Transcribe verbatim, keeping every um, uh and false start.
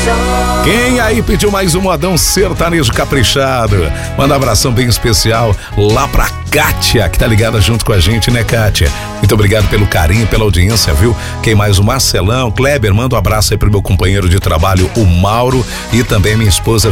Quem aí pediu mais um modão sertanejo caprichado? Manda um abração bem especial lá pra Kátia, que tá ligada junto com a gente, né, Kátia? Muito obrigado pelo carinho, pela audiência, viu? Quem mais? O Marcelão, Kleber, manda um abraço aí pro meu companheiro de trabalho, o Mauro, e também minha esposa